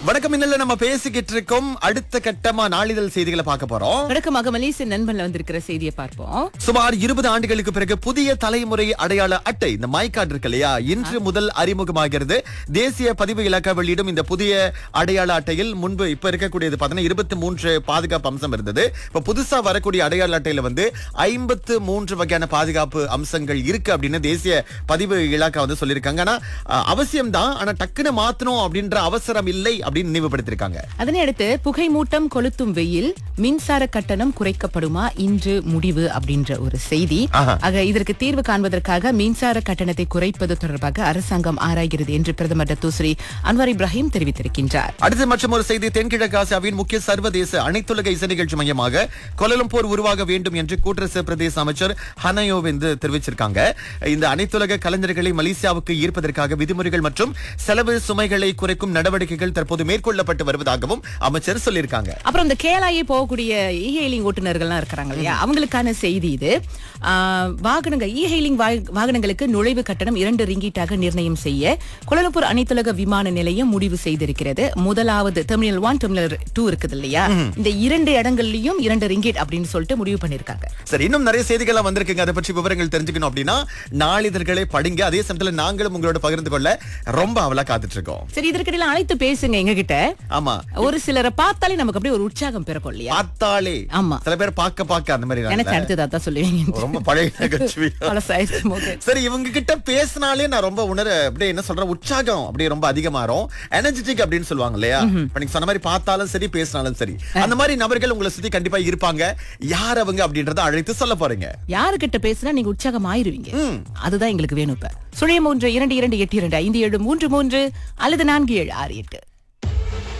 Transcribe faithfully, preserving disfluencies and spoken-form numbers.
வணக்கம். இன்னல நம்ம பேசிக்கிட்டு இருக்கோம். அடுத்த கட்டமா நாளிதழ் செய்திகளை பார்க்க போறோம். வணக்கமாக மலேசிய நண்பன்ல வந்திருக்கிற செய்தியை பார்ப்போம். சுமார் இருபது ஆண்டுகளுக்கு பிறகு புதிய தலைமுறை அடையாள அட்டை இந்த மை கார்டு இருக்கு இல்லையா, இன்று முதல் அறிமுகமாகிறது. தேசிய பதிவு இலாக்கா வெளியிடும் இந்த புதிய அடையாள அட்டையில் முன்பு இப்ப இருக்கக்கூடியது பாத்தீங்கன்னா இருபத்தி மூன்று பாதுகாப்பு அம்சம் இருந்தது. இப்ப புதுசா வரக்கூடிய அடையாள அட்டையில வந்து ஐம்பத்து மூன்று வகையான பாதுகாப்பு அம்சங்கள் இருக்கு அப்படின்னு தேசிய பதிவு இலாக்கா வந்து சொல்லியிருக்காங்க. ஆனா அவசியம் தான், ஆனா டக்குன்னு மாத்தணும் அப்படின்ற அவசரம் இல்லை அப்படின்னு நினைவுபடுத்திருக்காங்க. அதனை அடுத்து புகை மூட்டம் கொளுத்தும் வெயில் மின்சார கட்டணம் குறைக்கப்படுமா இன்று முடிவு அப்படின்ற ஒரு செய்தி. ஆக இதற்கு தீர்வு காண்பதற்காக மின்சார கட்டணத்தை குறைப்பது தொடர்பாக அரசாங்கம் ஆராய்கிறது என்று பிரதமர் டத்தோஸ்ரீ அன்வார் இப்ராஹிம் தெரிவித்திருக்கின்றார். அடுத்து மற்றும் ஒரு செய்தி, தென்கிழக்கு ஆசியாவின் முக்கிய சர்வதேச அனைத்துலக இசை நிகழ்ச்சி மையமாக கோலாலம்பூர் உருவாக வேண்டும் என்று கூட்டரசு பிரதேச அமைச்சர் ஹனயோ வந்து தெரிவிச்சிருக்காங்க. இந்த அனைத்துலக கலைஞர்களை மலேசியாவுக்கு ஈர்ப்பதற்காக விதிமுறைகள் மற்றும் செலவு சுமைகளை குறைக்கும் நடவடிக்கைகள் தற்போது மேற்கொள்ளப்பட்டு வருவதாகவும் அமைச்சர் சொல்லியிருக்காங்க. அப்புறம் இந்த கேலாயே போகக்கூடிய இ ஹெயிலிங் ஓட்டுநர்கள்லாம் இருக்கிறாங்க இல்லையா, அவங்களுக்கான செய்தி இது. வாகனங்கள் இ ஹெயிலிங் வாகனங்களுக்கு நுழைவு கட்டணம் இரண்டு ரிங்கீட்டாக நிர்ணயம் செய்ய கோலாலம்பூர் அனைத்துலக விமான நிலையம் முடிவு செய்திருக்கிறது. முதலாவது டெர்மினல் ஒன் டெர்மினல் டூ இருக்குது இல்லையா, இந்த இரண்டு இடங்கள்லயும் இரண்டு ரிங்கீட் அப்படின்னு சொல்லிட்டு முடிவு பண்ணிருக்காங்க. சரி, இன்னும் நிறைய செய்திகள் வந்திருக்குங்க. அதை பற்றி விவரங்கள் தெரிஞ்சுக்கணும் அப்படின்னா நாளிதழ்களை படிங்க. அதே சமயத்தில் நாங்களும் உங்களோட பகிர்ந்து கொள்ள ரொம்ப அவலா காத்துட்டு இருக்கோம். சரி, இதற்கிடையில அழைத்து பேசுங்க எங்க கிட்ட. ஆமா, ஒரு சிலரை பார்த்தாலே நமக்கு அப்படியே ஒரு உற்சாகம் பிறக்கும் இல்லையா? பார்த்தாலே. ஆமா, சில பேர் பார்க்க பார்க்க அந்த மாதிரி எனக்கு அடுத்ததா தான் சொல்லுவீங்க. ரொம்ப பழைய நிகழ்ச்சி. சரி, இவங்க கிட்ட பேசினாலே நான் ரொம்ப உணர அப்படியே என்ன சொல்றேன், உற்சாகம் அப்படியே ரொம்ப அதிகமாறும். எனர்ஜெட்டிக் அப்படின்னு சொல்லுவாங்க இல்லையா, நீங்க சொன்ன மாதிரி பார்த்தாலும் சரி பேசினாலும் சரி அந்த மாதிரி நபர்கள் உங்களை சுத்தி கண்டிப்பா இருப்பாங்க. யார் அவங்க அப்படின்றத அழைத்து சொல்ல போறீங்க. யாருக்கிட்ட பேசினா நீங்க உற்சாகம் ஆயிருவீங்க, அதுதான் எங்களுக்கு வேணும். இப்ப சுழியம் மூன்று இரண்டு இரண்டு எட்டு இரண்டு ஐந்து ஏழு மூன்று மூன்று அல்லது நான்கு ஏழு ஆறு எட்டு.